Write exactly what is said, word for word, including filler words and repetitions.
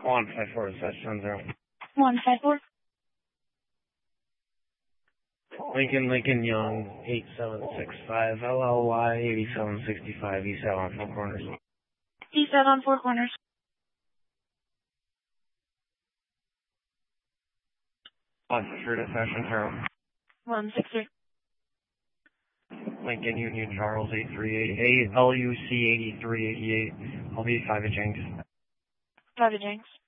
one five four, seven zero. one five four. Lincoln, Lincoln Young, eight seven six five, L L Y, eighty-seven sixty-five, East out on Four Corners. East out on Four Corners. one hundred at Fashion Apparel. one six three. Lincoln Union Charles, eight three eight eight, L U C eighty-three eighty-eight, I'll be five at Jenks. five at Jenks.